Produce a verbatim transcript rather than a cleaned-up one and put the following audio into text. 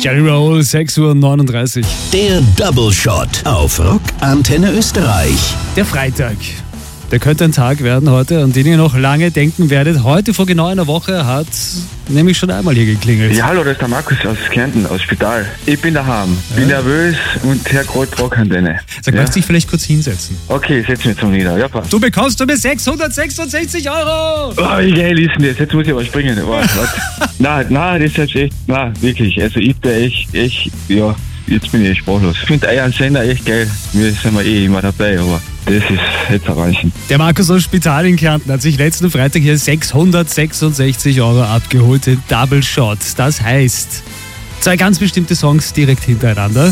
Jelly Roll, sechs Uhr neununddreißig. Der Double Shot auf Rock Antenne Österreich. Der Freitag. Der könnte ein Tag werden heute, an den ihr noch lange denken werdet. Heute vor genau einer Woche hat nämlich schon einmal hier geklingelt. Ja, hallo, das ist der Markus aus Kärnten, aus Spital. Ich bin daheim, bin Ja. nervös und Herr gerade Rockantenne. Sag, Ja? magst du dich vielleicht kurz hinsetzen? Okay, setz mich zum Nieder. Ja, passt. Du bekommst von mir sechshundertsechsundsechzig Euro! Oh, wie geil ist denn das? Jetzt muss ich aber springen. Oh, nein, nein, das ist jetzt echt, nein, wirklich. Also ich bin echt, echt, ja, jetzt bin ich echt sprachlos. Ich finde euren Sender echt geil. Wir sind wir eh immer dabei, aber das ist jetzt ein Wahnsinn. Der Markus aus Spital in Kärnten hat sich letzten Freitag hier sechshundertsechsundsechzig Euro abgeholt in Double Shot. Das heißt, zwei ganz bestimmte Songs direkt hintereinander.